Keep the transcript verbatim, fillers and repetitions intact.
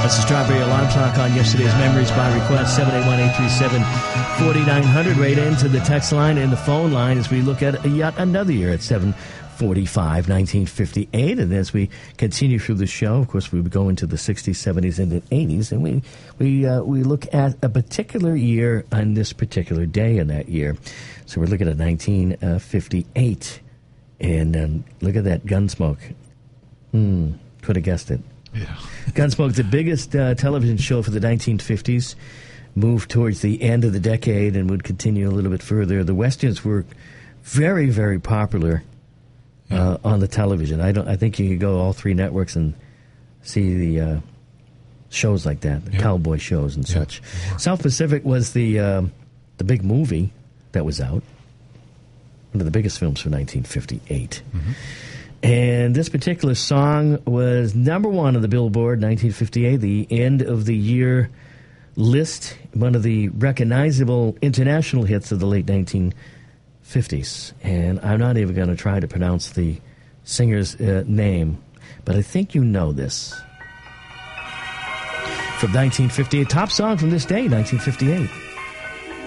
That's the Strawberry Alarm Clock on yesterday's Memories by Request. seven eight one, eight three seven, four nine zero zero. Right into the text line and the phone line as we look at yet another year at seven forty-five, nineteen fifty-eight. And as we continue through the show, of course, we would go into the sixties, seventies, and the eighties. And we we uh, we look at a particular year on this particular day in that year. So we're looking at nineteen fifty-eight. And um, look at that, Gunsmoke. Hmm, could have guessed it. Yeah. Gunsmoke, the biggest uh, television show for the nineteen fifties, moved towards the end of the decade and would continue a little bit further. The Westerns were very, very popular uh, yeah. on the television. I don't. I think you could go all three networks and see the uh, shows like that, the yeah. cowboy shows and yeah. such. Yeah. South Pacific was the uh, the big movie that was out. One of the biggest films for nineteen fifty-eight. Mm-hmm. And this particular song was number one on the Billboard nineteen fifty-eight, the end of the year list, one of the recognizable international hits of the late nineteen fifties. And I'm not even going to try to pronounce the singer's uh, name, but I think you know this. From nineteen fifty-eight, top song from this day, nineteen fifty-eight.